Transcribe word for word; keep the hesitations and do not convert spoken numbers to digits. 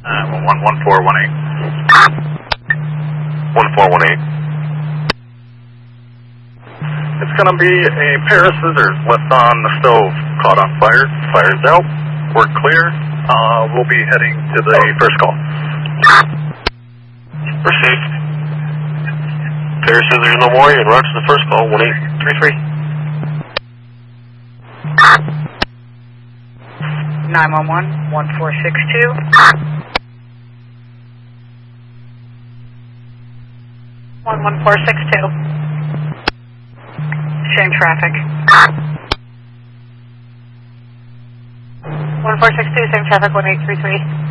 Uh, one one four one eight. one four one eight. It's going to be a pair of scissors left on the stove, caught on fire. Fire's out. We're clear. Uh, we'll be heading to the first call. Received. Pair of scissors no more. And route to the first call. one eight three three. nine one one, one four six two. one one four six two. Same traffic. one four six two, same traffic, one eight three three.